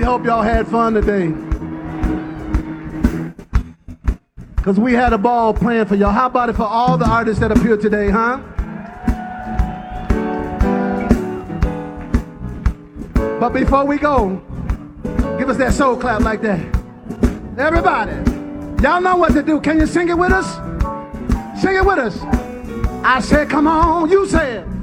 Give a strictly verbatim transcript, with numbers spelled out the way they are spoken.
hope y'all had fun today. Because we had a ball playing for y'all. How about it for all the artists that appeared today, huh? But before we go, give us that soul clap like that. Everybody, y'all know what to do. Can you sing it with us? Sing it with us. I said, come on, you say it.